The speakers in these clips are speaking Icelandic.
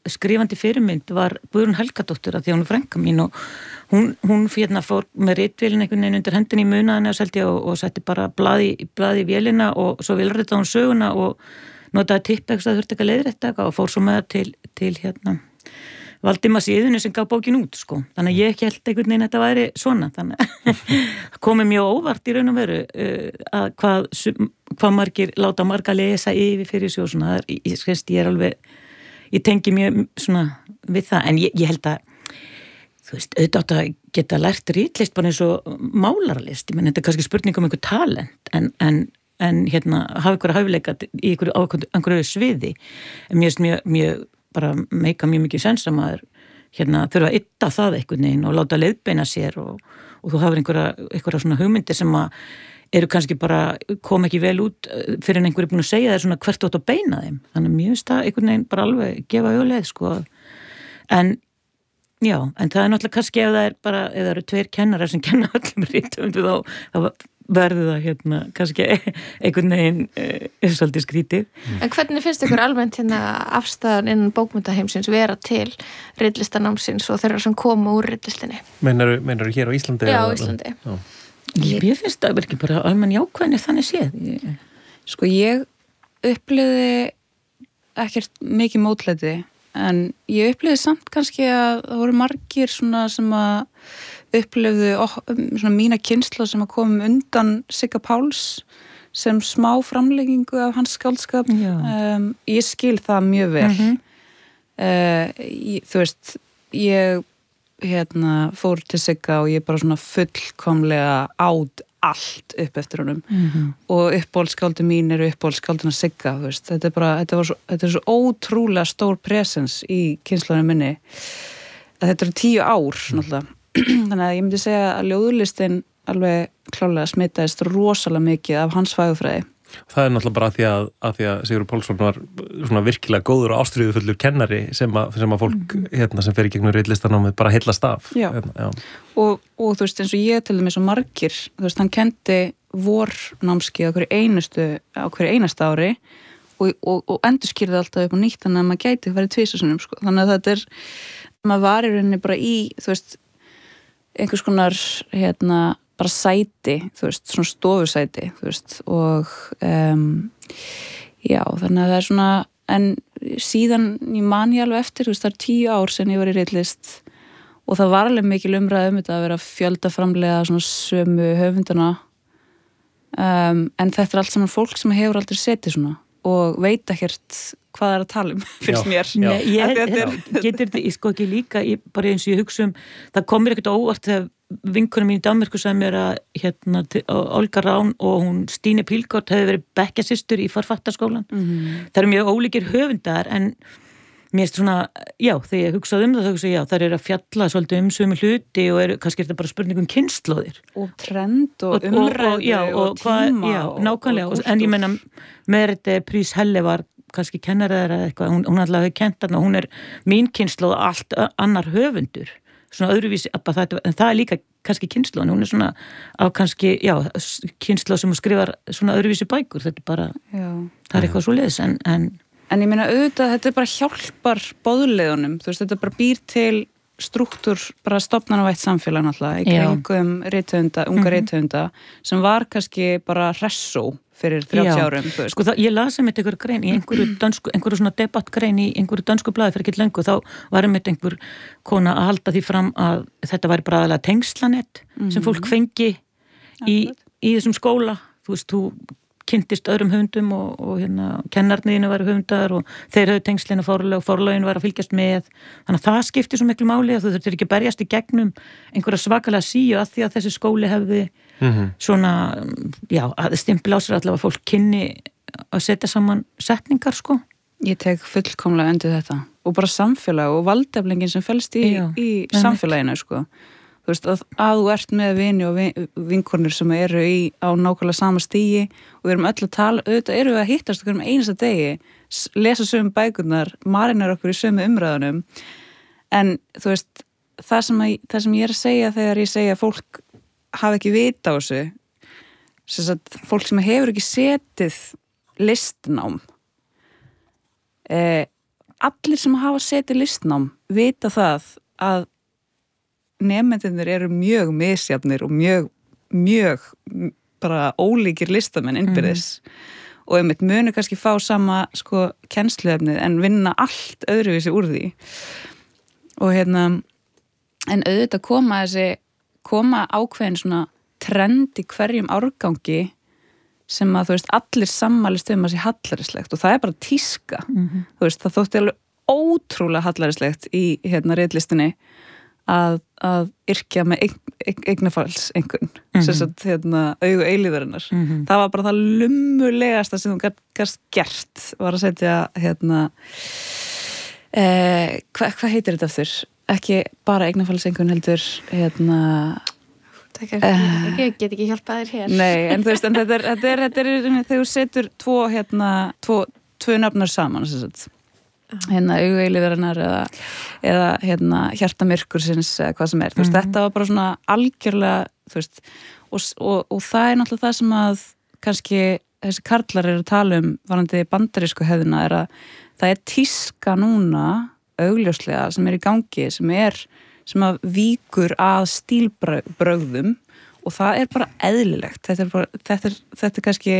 skrifandi fyrirmynd var Guðrún Helgadóttir að því hún er frænka mín og hún fór með ritvélina einhvern veginn undir hendinni í munaðinni og setti bara blaði í vélina og svo vilritaði hún söguna og notaði tippex að þurfti ekki að leiðrétta og fór svo með það til Valdimars í Iðunni sem gaf bókin út, sko. Þannig að ég held einhvern veginn að þetta væri svona. Þannig að komið mjög óvart í raun og veru að hvað margir láta marga lesa yfir fyrir sig og svona. Ég tengi mjög svona við það. En ég held að, þú veist, auðvitað að geta lært ritlist bara eins og málaralist. Ég menn, þetta er kannski spurning um einhver talent, en hafa einhverja hæfileika í einhverju sviði. En mjög bara meika mjög mikið sens að maður þurfa að ytta það einhvern veginn og láta leiðbeina sér og þú hafur einhverja svona hugmyndir sem að eru kannski bara kom ekki vel út fyrir en einhverju búin að segja þér svona hvert átt að beina þeim þannig mjög veist það einhvern veginn bara alveg gefa auðleið sko en það er náttúrulega kannski ef það eru tveir kennarar sem kenna öllum rithöfundu þá verður það kannski einhvern veginn svolítið skrítið. En hvernig finnst ykkur almennt afstæðan innan bókmenntaheimsins vera til ritlistanámsins og þeirra sem koma úr ritlistinni? Meinarðu hér á Íslandi? Já, á Íslandi. Ég finnst það ekki bara almenn jákvæðinni þannig séð. Sko ég upplifði ekkert mikið mótlæti en ég upplifði samt kannski að það voru margir svona sem að upplifðu svona mína kynslóð sem að koma undan Sigga Páls sem smá framleggingu af hans skáldskap. Ég skil það mjög vel. Þú veist, ég fór til Sigga og ég bara svona fullkomlega át allt upp eftir honum og uppáhaldsskáldi mín eru uppáhaldsskáldina Sigga, þú veist. Þetta er svo ótrúlega stór presens í kynslóðinu minni. Þetta eru 10 ár, náttúrulega. Þannig að ég myndi segja að ljóðlistin alveg klálega smitaðist rosalega mikið af hans fagurfræði. Það er náttúrulega bara að því að Sigurður Pálsson var svona virkilega góður og ástríðufullur kennari sem að fólk sem fer í gegnum ritlistanámið bara heillast af. Já. Og þú veist eins og ég til dæmis og margir, þú veist hann kendi vornámskeið á hverju einasta ári og endurskýrði alltaf upp á nýtt þannig að maður gæti farið tvisvarsinnum sko. Þannig að þetta maður var í rauninni bara í, þú veist einhvers konar bara sæti, þú veist, svona stofusæti, þú veist, og þannig að það er svona, en síðan ég man ég alveg eftir, þú veist, það er 10 ár sem ég var í ritlist og það var alveg mikil umræða þetta að vera fjöldaframlega svona sömu höfundana en þetta er allt saman fólk sem hefur aldrei setið svona og veit ekkert hvað er að tala finnst mér. Ég getur þetta sko ekki líka, bara eins og ég hugsa það komir ekkert óvart þegar vinkonum mín í Danmörku sagði mér að Olga Rán og hún Stíne Pilgaard hefði verið bekkjasystur í forfattarskólan. Það eru mjög ólíkir höfundar en mér finnst svona, þegar ég hugsaði það þá hugsaði það eru að fjalla svolítið sömu hluti og kannski er þetta bara spurning kynslóðir. Og trend og umræðu og tíma. Nákvæmlega, en ég meina Merete Pryds Helle var kannski kennaraðar eða eitthvað, hún alltaf hefði kennt þarna, hún er mín kynslóð og allt annar höfundur, svona öðruvísi, en það er líka kannski kynslóðin, hún er svona á kannski, kynslóð sem hún skrifar svona öðruvísi bækur, þetta er bara, það er eitthvað svoleiðis, En ég meina auðvitað, þetta er bara hjálpar boðleiðunum, þú veist, þetta bara býr til struktúr, bara stofnanavætt samfélag náttúrulega, í kringum rithöfunda, unga rithöfunda, sem var kannski bara hressó fyrir 30 árum. Sko ég las einhver grein í einhverju svona debattgrein í einhverju dönsku blaði fyrir ekki lengur, þá var einhver kona að halda því fram að þetta væri bara aðalega tengslanett sem fólk fengi í þessum skóla, þú veist, þú kynntist öðrum höfundum og kennarniðinu væri höfundar og þeir höfðu tengslinu og forlögin var að fylgjast með, þannig að það skiptir svo miklu máli að þú þurftir ekki að berjast í gegnum einhverja svakalega síu að því að þessi skóli hefði svona, að stimpil á sér allavega fólk kynni að setja saman setningar sko. Ég tek fullkomlega undir þetta og bara samfélag og valdeflingin sem felst í samfélaginu sko. Þú veist, að þú ert með vini og vinkonur sem eru á nákvæmlega sama stigi og við erum öll að tala, auðvitað eru við að hittast okkur einasta degi, lesa sömu bækurnar, marinar okkur í sömu umræðunum en þú veist, það sem ég er að segja þegar ég segja að fólk hafi ekki vita á þessu sem sagt, fólk sem hefur ekki setið listnám allir sem hafa setið listnám vita það að nemendurnir eru mjög misjafnir og mjög bara ólíkir listamenn innbyrðis og einmitt munu kannski fá sama sko kennsluefnið en vinna allt öðruvísi úr því og en auðvitað koma ákveðin svona trend í hverjum árgangi sem að þú veist allir sammælist að sé hallærislegt og það bara tíska þú veist það þótti alveg ótrúlega hallærislegt í ritlistinni að yrkja með eignafallseinkunn sem sagt augu eilíðarinnar það var bara það lummulegasta sem þú gast gert var að setja hvað heitir þetta aftur? Ekki bara eignafallseinkunn heldur ég get ekki hjálpað þér hér nei, en þú veist, en þetta er þegar þú setur tvö nafnar saman sem sagt augu eilíðarinnar eða hjartamirkursins eða hvað sem þú veist, þetta var bara svona algjörlega þú veist, og það er náttúrulega það sem að kannski þessi karlar eru að tala varandi bandarísku hefðina að það er tíska núna augljóslega sem í gangi sem að víkur að stílbrögðum og það er bara eðlilegt þetta er kannski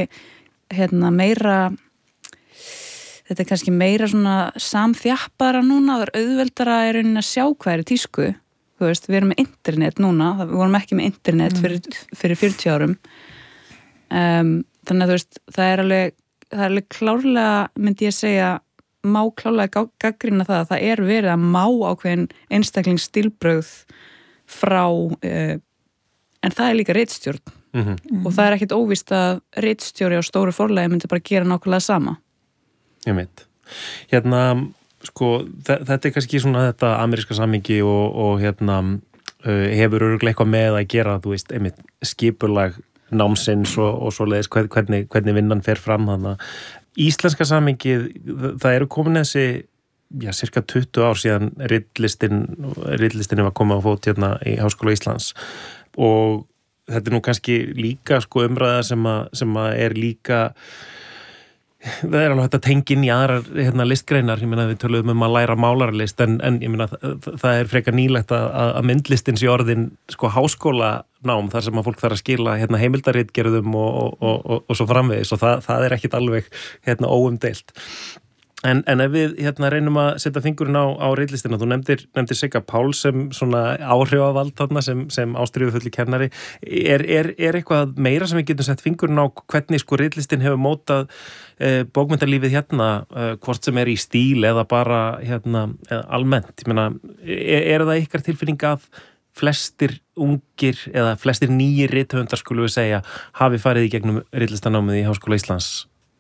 meira svona samþjappara núna, það er auðveldara í rauninni að sjá hvað er í tísku þú veist, við erum með internet núna við vorum ekki með internet fyrir 40 árum þannig að þú veist, það er alveg klárlega, myndi ég segja má klárlega gagnrýna það að það er verið að má ákveðin einstaklingsstílbrögð frá en það er líka ritstjórn og það er ekkert óvíst að ritstjóri á stóru forlagi myndi bara gera nákvæmlega sama Ég veit. Sko, þetta er kannski svona þetta ameríska samhengi og hefur örugglega eitthvað með að gera, þú veist, einmitt skipulag námsins og svoleiðis hvernig vinnan fer fram þannig. Íslenska samhengið, það eru komin þessi, cirka 20 ár síðan ritlistinni var komið á fót í Háskóla Íslands og þetta er nú kannski líka sko umræða sem að er líka það er alveg þetta tengin í aðrar listgreinar, ég meina við töluðum að læra málaralist en ég meina það er frekar nýlegt að myndlistin sé orðin sko háskólanám þar sem að fólk þarf að skila heimildaritgerðum og svo framvegis og það er ekkit alveg óumdeilt en ef við reynum að setja fingurinn á ritlistina, þú nefndir Sigga Pál sem svona áhrifavald þarna sem ástríðufulli kennari er eitthvað meira sem við getum sett fingurinn á hvernig sko ritlistin hefur mótað bókmenntalífið hvort sem er í stíl eða bara almennt, ég meina er það ykkar tilfinning að flestir ungir eða flestir nýjir rithöfundar skulum við segja hafi farið í gegnum ritlistanámið í Háskóla Íslands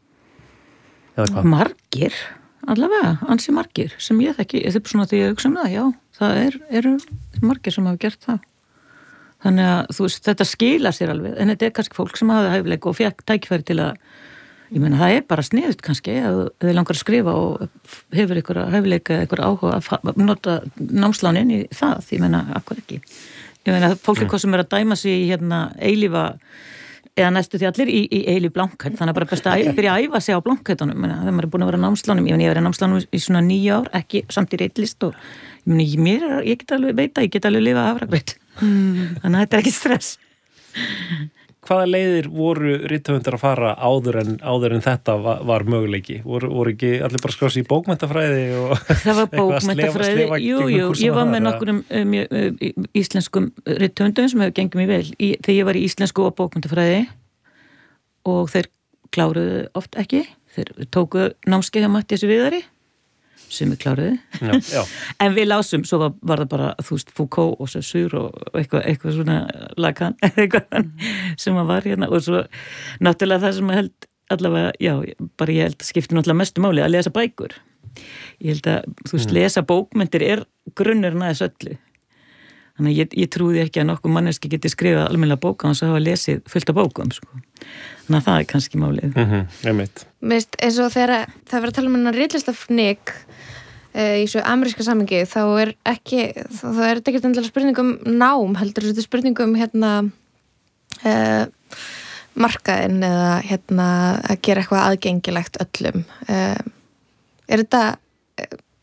Margir, allavega, ansi margir sem ég þekki, ég þurft svona því að hugsa það, já, það eru margir sem hafa gert það. Þannig að þú veist, þetta skila sér alveg, en þetta er kannski fólk sem hafa hæfileika og fekk tækifæri til að, ég meina, það er bara sniðut kannski, að þið langar að skrifa og hefur ykkur hæfileika, ykkur áhuga að nota námslánin í það, ég meina, akkur ekki. Ég meina, fólk er hvað sem að dæma sig í eilífa eða næstu því allir í eilíf blankhætt þannig að bara best að byrja að æfa sig á blankhættunum þegar maður er búin að vera námslánum ég hef verið námslánum í svona 9 ár ekki samt í reitlist og ég get alveg veita, ég get alveg lifað hafragraut þannig að þetta er ekki stress Hvaða leiðir voru rithöfundar að fara áður en þetta var möguleiki? Voru ekki allir bara skrási í bókmenntafræði og það var bókmenntafræði, jú, ég var með nokkurum íslenskum rithöfundum sem hefur gengið mér vel þegar ég var í íslensku og bókmenntafræði og þeir kláruðu oft ekki, þeir tóku námskeið hjá Matthíasi Viðari sem við kláruðu já. En við lásum, svo var það bara þú veist, Foucault og Saussure og eitthvað svona Lacan sem að var og svo náttúrulega það sem að held allavega, já, bara ég held að skipti náttúrulega mestu máli að lesa bækur ég held að, þú veist, lesa bókmenntir er grunnurinn að þessu öllu þannig að ég trúði ekki að nokkuð manneski geti skrifað almennilega bók á þess að hafa lesið fullt af bókum, sko þannig að það er kannski málið Mér veist, eins og þegar það verður að tala um hennar ritlistafnik í svo ameríska samhengi þá er þetta ekkert endilega spurning um nám heldur þetta spurning um markaðinn eða að gera eitthvað aðgengilegt öllum er þetta